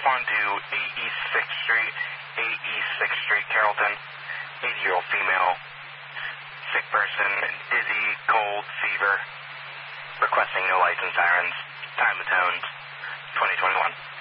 respond to AE 6th Street, AE 6th Street, Carrollton. 80-year-old female, sick person, dizzy, cold, fever, requesting no lights and sirens. Time of tones, 2021.